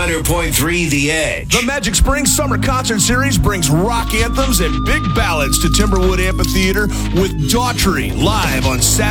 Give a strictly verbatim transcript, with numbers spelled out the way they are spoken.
hundred point three The Edge. The Magic Springs Summer Concert Series brings rock anthems and big ballads to Timberwood Amphitheater with Daughtry live on Saturday